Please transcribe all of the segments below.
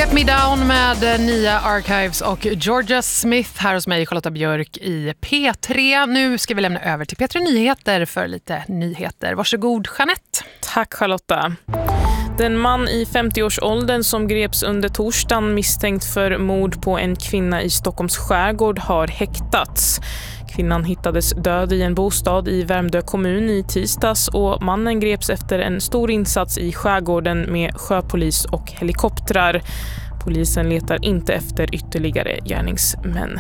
Get Me Down med Nia Archives och Georgia Smith här hos mig, Charlotta Björk i P3. Nu ska vi lämna över till P3 Nyheter för lite nyheter. Varsågod, Jeanette. Tack Charlotta. Den man i 50-årsåldern som greps under torsdagen misstänkt för mord på en kvinna i Stockholms skärgård har häktats. Kvinnan hittades död i en bostad i Värmdö kommun i tisdags och mannen greps efter en stor insats i skärgården med sjöpolis och helikoptrar. Polisen letar inte efter ytterligare gärningsmän.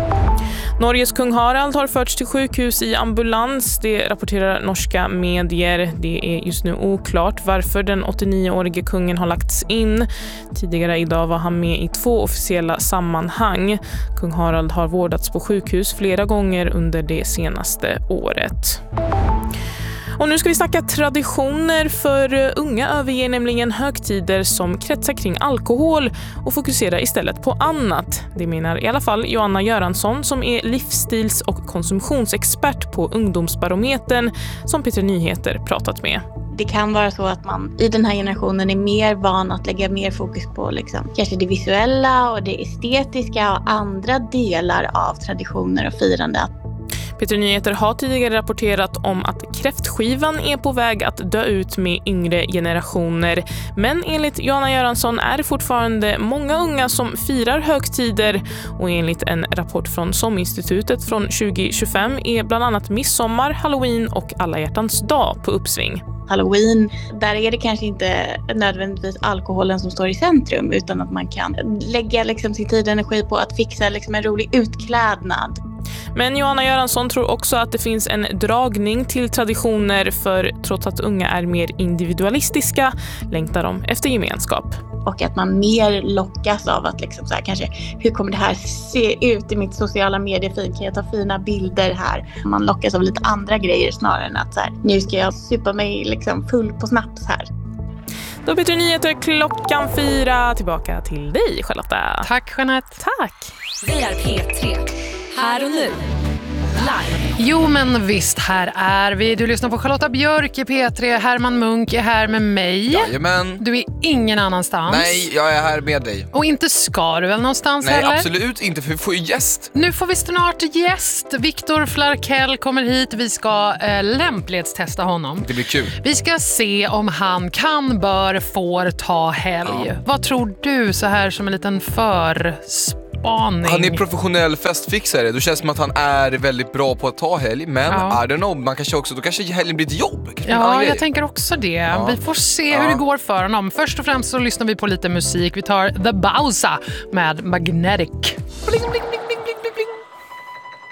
Norges kung Harald har förts till sjukhus i ambulans, det rapporterar norska medier. Det är just nu oklart varför den 89-årige kungen har lagts in. Tidigare idag var han med i 2 officiella sammanhang. Kung Harald har vårdats på sjukhus flera gånger under det senaste året. Och nu ska vi snacka traditioner, för unga överger nämligen högtider som kretsar kring alkohol och fokuserar istället på annat. Det menar i alla fall Joanna Göransson som är livsstils- och konsumtionsexpert på Ungdomsbarometern som P3 Nyheter pratat med. Det kan vara så att man i den här generationen är mer van att lägga mer fokus på kanske det visuella och det estetiska och andra delar av traditioner och firande. P3 Nyheter har tidigare rapporterat om att kräftskivan är på väg att dö ut med yngre generationer. Men enligt Joanna Göransson är det fortfarande många unga som firar högtider. Och enligt en rapport från SOM-institutet från 2025 är bland annat midsommar, Halloween och alla hjärtans dag på uppsving. Halloween, där är det kanske inte nödvändigtvis alkoholen som står i centrum utan att man kan lägga sin tid och energi på att fixa en rolig utklädnad. Men Joanna Göransson tror också att det finns en dragning till traditioner, för trots att unga är mer individualistiska längtar de efter gemenskap. Och att man mer lockas av att kanske, hur kommer det här se ut i mitt sociala mediefeed? Kan jag ta fina bilder här? Man lockas av lite andra grejer snarare än att nu ska jag supa mig full på snaps här. Då P3 Nyheter 4:00. Tillbaka till dig, Charlotta. Tack, Jeanette. Tack. Vi är P3. Här och nu. Live. Jo, men visst, här är vi. Du lyssnar på Charlotta Björk i P3. Herman Munk är här med mig. Jajamän. Du är ingen annanstans. Nej, jag är här med dig. Och inte ska du väl någonstans heller? Nej, absolut inte, för vi får ju gäst. Nu får vi snart gäst. Viktor Flarkell kommer hit. Vi ska lämplighetstesta honom. Det blir kul. Vi ska se om han kan, bör, får ta helg. Ja. Vad tror du så här som en liten spaning? Han är professionell festfixare. Då känns det som att han är väldigt bra på att ta helg. Men I don't know, då kanske helgen blir ett jobb. Ja, jag tänker också det. Ja. Vi får se hur det går för honom. Först och främst så lyssnar vi på lite musik. Vi tar The Bowser med Magnetic. Bling, bling, bling, bling, bling, bling.